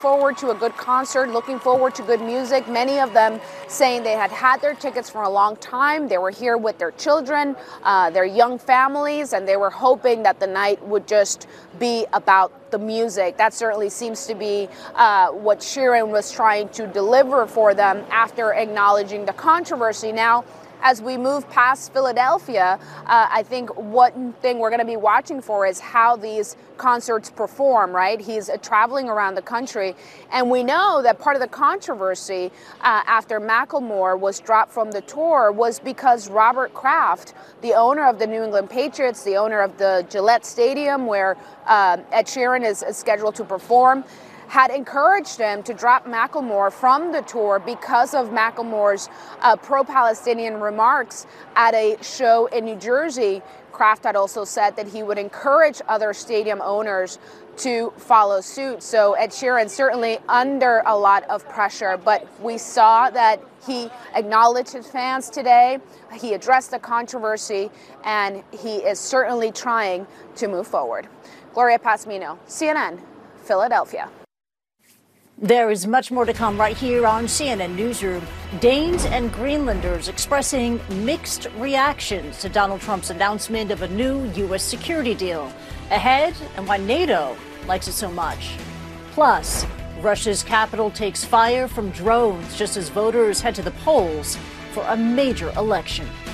Forward to a good concert, looking forward to good music. Many of them saying they had their tickets for a long time. They were here with their children, their young families, and they were hoping that the night would just be about the music. That certainly seems to be what Sheeran was trying to deliver for them after acknowledging the controversy. Now, as we move past Philadelphia, I think one thing we're going to be watching for is how these concerts perform, right? He's traveling around the country, and we know that part of the controversy after Macklemore was dropped from the tour was because Robert Kraft, the owner of the New England Patriots, the owner of the Gillette Stadium where Ed Sheeran is scheduled to perform, had encouraged him to drop Macklemore from the tour because of Macklemore's pro-Palestinian remarks at a show in New Jersey. Kraft had also said that he would encourage other stadium owners to follow suit. So Ed Sheeran certainly under a lot of pressure, but we saw that he acknowledged his fans today. He addressed the controversy, and he is certainly trying to move forward. Gloria Pasmino, CNN, Philadelphia. There is much more to come right here on CNN Newsroom. Danes and Greenlanders expressing mixed reactions to Donald Trump's announcement of a new U.S. security deal. Ahead, and why NATO likes it so much. Plus, Russia's capital takes fire from drones just as voters head to the polls for a major election.